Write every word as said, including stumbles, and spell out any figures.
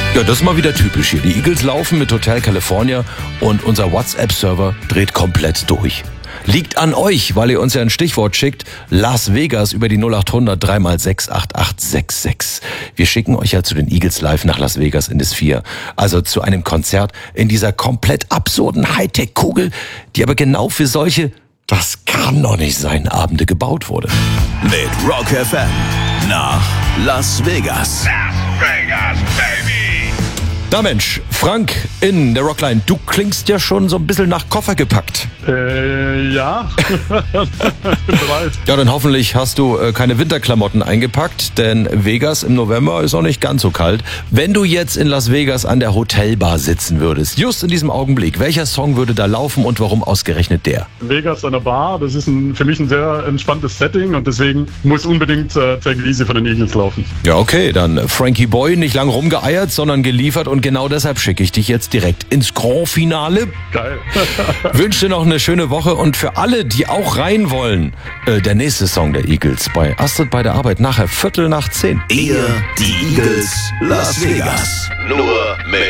Ja, das ist mal wieder typisch hier. Die Eagles laufen mit Hotel California und unser WhatsApp-Server dreht komplett durch. Liegt an euch, weil ihr uns ja ein Stichwort schickt. Las Vegas über die null acht hundert drei mal sechs acht acht sechs sechs. Wir schicken euch ja zu den Eagles live nach Las Vegas in das Sphere. Also zu einem Konzert in dieser komplett absurden Hightech-Kugel, die aber genau für solche, das kann doch nicht sein, Abende gebaut wurde. Mit Rock F M nach Las Vegas. Las Vegas, baby! Na Mensch, Frank in der Rockline, du klingst ja schon so ein bisschen nach Koffer gepackt. Äh, ja. Bin bereit. Ja, dann hoffentlich hast du äh, keine Winterklamotten eingepackt, denn Vegas im November ist auch nicht ganz so kalt. Wenn du jetzt in Las Vegas an der Hotelbar sitzen würdest, just in diesem Augenblick, welcher Song würde da laufen und warum ausgerechnet der? Vegas an der Bar, das ist ein, für mich ein sehr entspanntes Setting und deswegen muss unbedingt äh, Take It Easy von den Eagles laufen. Ja, okay, dann Frankie Boy, nicht lang rumgeeiert, sondern geliefert und genau deshalb schicke ich dich jetzt direkt ins Grand Finale. Geil. Wünsche dir noch eine schöne Woche und für alle, die auch rein wollen, äh, der nächste Song der Eagles bei Astrid bei der Arbeit nachher Viertel nach zehn. Ihr, die Eagles, Las Vegas. Nur mit